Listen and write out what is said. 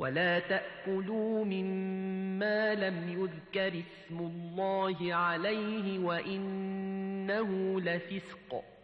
ولا تأكلوا مما لم يذكر اسم الله عليه وإنه لفسق